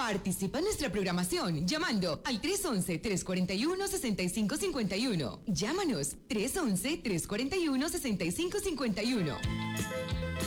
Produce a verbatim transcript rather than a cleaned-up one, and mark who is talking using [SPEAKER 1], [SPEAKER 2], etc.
[SPEAKER 1] Participa en nuestra programación llamando al tres once, tres cuarenta y uno, sesenta y cinco cincuenta y uno. Llámanos tres once, tres cuarenta y uno, sesenta y cinco cincuenta y uno.